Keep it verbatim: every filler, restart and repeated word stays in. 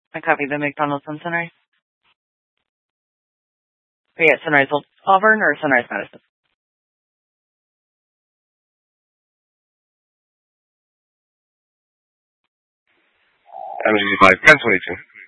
I copy the McDonald's on Sunrise. Are you at Sunrise Auburn or Sunrise Madison? M sixty-five, ten twenty-two.